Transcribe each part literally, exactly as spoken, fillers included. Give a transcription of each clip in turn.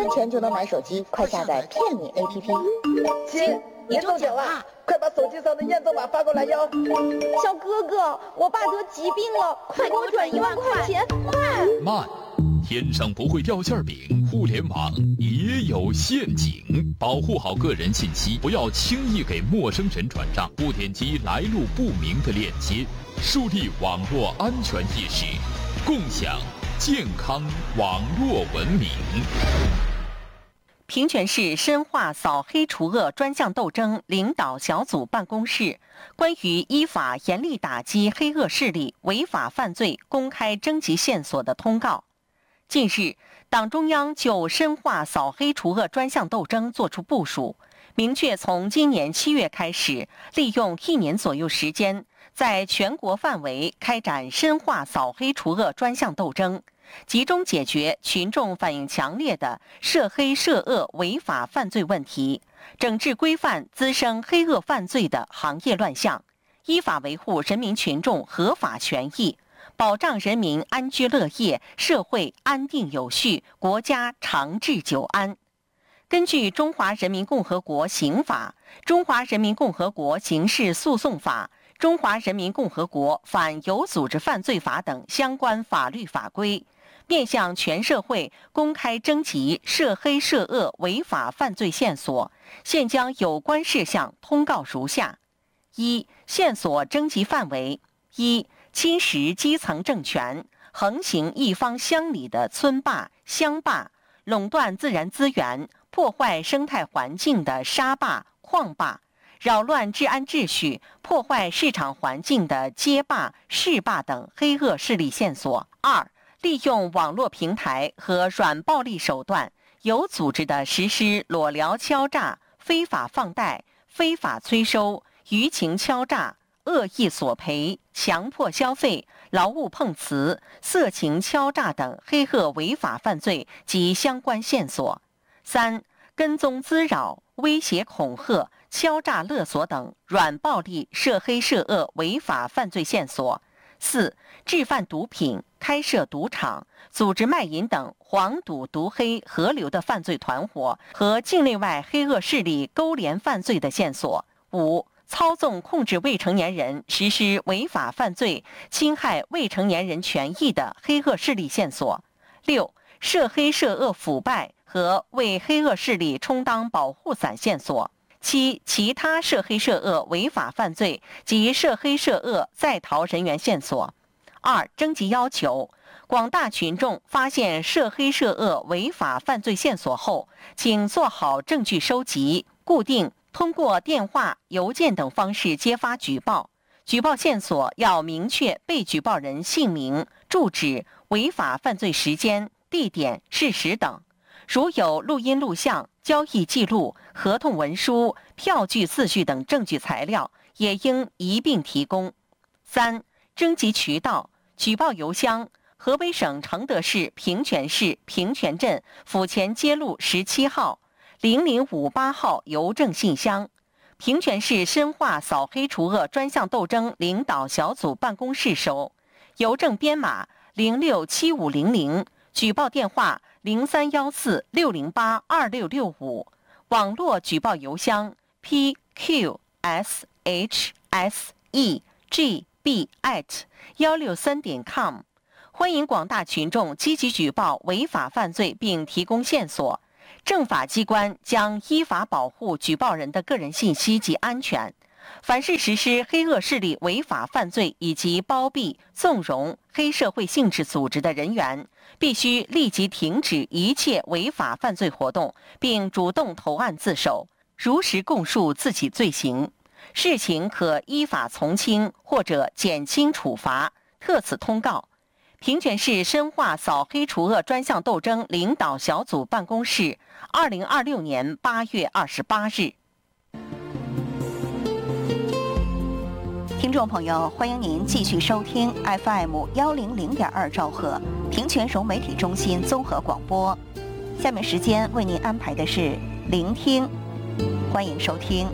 块钱就能买手机，快下载骗你 A P P。 亲，你中奖了，快把手机上的验证码发过来哟。 小哥哥，我爸得疾病了，快给我转一万块钱，快！ 慢，天上不会掉馅饼，互联网也有陷阱，保护好个人信息，不要轻易给陌生人转账，不点击来路不明的链接，树立网络安全意识，共享健康网络文明。 平泉市深化扫黑除恶专项斗争领导小组办公室关于依法严厉打击黑恶势力违法犯罪公开征集线索的通告。近日，党中央就深化扫黑除恶专项斗争作出部署，明确从今年七月开始，利用一年左右时间，在全国范围开展深化扫黑除恶专项斗争，集中解决群众反映强烈的涉黑涉恶违法犯罪问题，整治规范滋生黑恶犯罪的行业乱象，依法维护人民群众合法权益，保障人民安居乐业，社会安定有序，国家长治久安。根据《中华人民共和国刑法》、《中华人民共和国刑事诉讼法》、《中华人民共和国反有组织犯罪法》等相关法律法规，面向全社会公开征集涉黑涉恶违法犯罪线索，现将有关事项通告如下：一、线索征集范围：一、侵蚀基层政权、横行一方乡里的村霸、乡霸，垄断自然资源、破坏生态环境的沙霸、矿霸，扰乱治安秩序、破坏市场环境的街霸、市霸等黑恶势力线索。二、利用网络平台和软暴力手段，有组织地实施裸聊敲诈、非法放贷、非法催收、舆情敲诈、恶意索赔、强迫消费、劳务碰瓷、色情敲诈等黑恶违法犯罪及相关线索。三、跟踪滋扰、威胁恐吓、敲诈勒索等软暴力涉黑涉恶违法犯罪线索。四、制贩毒品、开设赌场、组织卖淫等黄赌毒黑合流的犯罪团伙和境内外黑恶势力勾连犯罪的线索。五、操纵控制未成年人实施违法犯罪、侵害未成年人权益的黑恶势力线索。六、涉黑涉恶腐败和为黑恶势力充当保护伞线索。七、其他涉黑涉恶违法犯罪及涉黑涉恶在逃人员线索。二、征集要求：广大群众发现涉黑涉恶违法犯罪线索后，请做好证据收集，固定通过电话、邮件等方式揭发举报。举报线索要明确被举报人姓名、住址、违法犯罪时间、地点、事实等。如有录音录像、交易记录、合同文书、票据字据等证据材料，也应一并提供。三、征集渠道：举报邮箱：河北省承德市平泉市平泉镇府前街路十七号零零五八号邮政信箱；平泉市深化扫黑除恶专项斗争领导小组办公室收，邮政编码零六七五零零，举报电话零三幺四六零八二六六五，网络举报邮箱 p q s h s e g b at 一六三点 com。欢迎广大群众积极举报违法犯罪并提供线索，政法机关将依法保护举报人的个人信息及安全。凡是实施黑恶势力违法犯罪以及包庇、纵容黑社会性质组织的人员，必须立即停止一切违法犯罪活动，并主动投案自首，如实供述自己罪行，事情可依法从轻或者减轻处罚。特此通告。平泉市深化扫黑除恶专项斗争领导小组办公室，二零二六年八月二十八日。 听众朋友，欢迎您继续收听 F M 幺零零点二兆赫平泉融媒体中心综合广播。下面时间为您安排的是聆听，欢迎收听。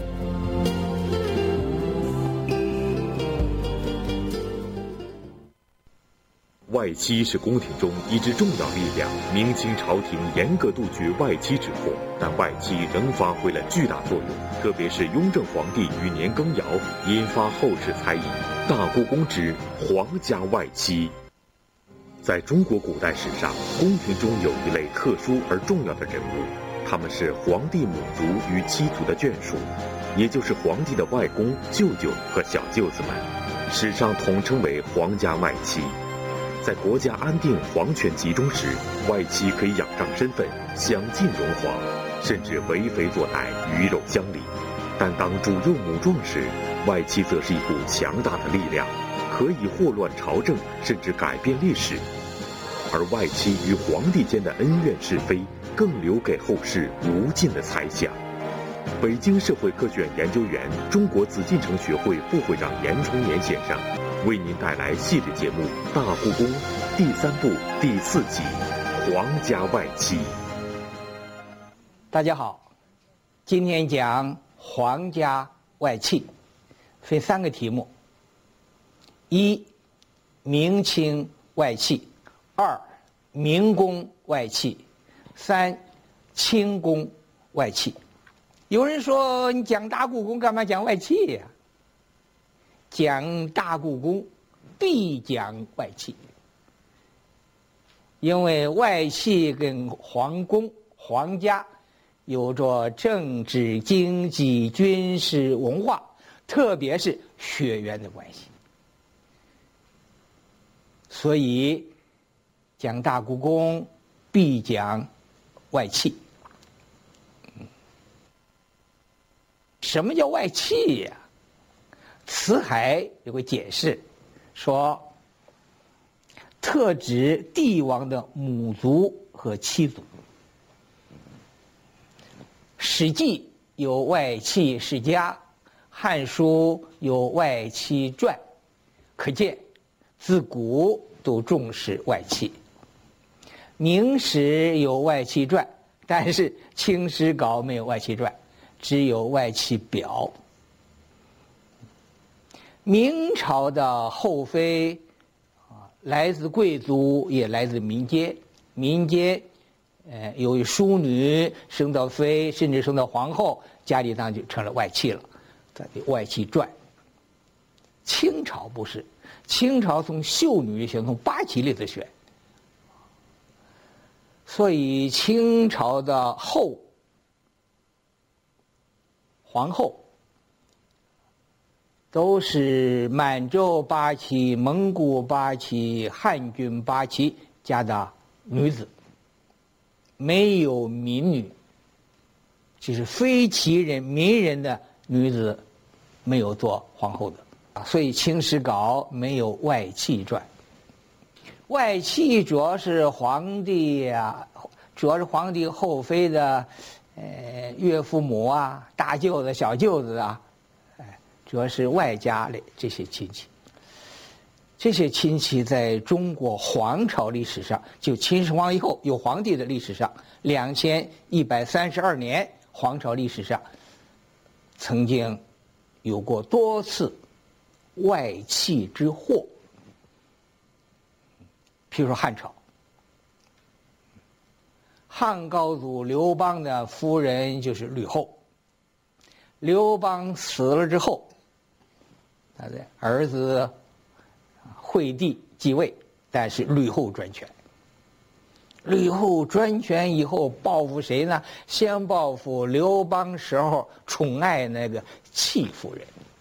外戚是宫廷中一支重要力量，明清朝廷严格杜绝外戚之祸，但外戚仍发挥了巨大作用。特别是雍正皇帝与年羹尧，引发后世猜疑。大故宫之皇家外戚。在中国古代史上，宫廷中有一类特殊而重要的人物，他们是皇帝母族与妻族的眷属，也就是皇帝的外公、舅舅和小舅子们，史上统称为皇家外戚。在国家安定、皇权集中时，外戚可以仰仗身份，享尽荣华，甚至为非作歹，鱼肉乡里。但当主幼母壮时，外戚则是一股强大的力量，可以祸乱朝政，甚至改变历史。而外戚与皇帝间的恩怨是非，更留给后世无尽的猜想。北京社会科学院研究员、中国紫禁城学会副会长严崇年先生为您带来系列节目《大故宫》第三部第四集《皇家外戚》。 大家好，今天讲皇家外戚，分三个题目：一、明清外戚；二、明宫外戚；三、清宫外戚。有人说你讲大故宫干嘛讲外戚呀？讲大故宫必讲外戚，因为外戚跟皇宫、皇家有着政治、经济、军事、文化，特别是血缘的关系。所以讲大故宫必讲外戚。什么叫外戚呀？辞海有个解释，说特指帝王的母族和妻族。史记有外戚世家，汉书有外戚传，可见自古都重视外戚。明史有外戚传，但是清史稿没有外戚传，只有外戚表。明朝的后妃啊，来自贵族，也来自民间。民间，呃，有淑女升到妃，甚至升到皇后，家里当就成了外戚了，这的外戚传。清朝不是，清朝从秀女选，从八旗里头选，所以清朝的后皇后都是满洲八旗、蒙古八旗、汉军八旗家的女子，没有民女，就是非旗人、民人的女子没有做皇后的啊。所以清史稿没有外戚传。外戚主要是皇帝啊，主要是皇帝后妃的呃岳父母啊、大舅子、小舅子啊。主要是外家的这些亲戚，这些亲戚在中国皇朝历史上，就秦始皇以后有皇帝的历史上，两千一百三十二年皇朝历史上，曾经有过多次外戚之祸。譬如说汉朝，汉高祖刘邦的夫人就是吕后，刘邦死了之后，他的儿子惠帝继位，但是吕后专权。吕后专权以后报复谁呢？先报复刘邦时候宠爱那个戚夫人。